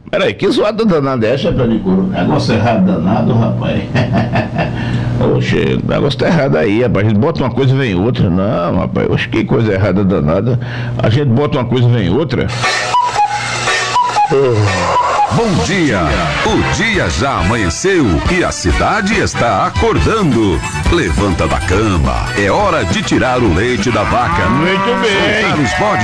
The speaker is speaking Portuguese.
Peraí, que zoada danada é essa, Pedicuro? Negócio errado danado, rapaz. Oxe, o negócio tá errado aí, rapaz. A gente bota uma coisa e vem outra. Não, rapaz, oxe, que coisa errada danada. A gente bota uma coisa e vem outra. Bom dia! O dia já amanheceu e a cidade está acordando. Levanta da cama, é hora de tirar o leite da vaca. Muito bem. Soltar os bodes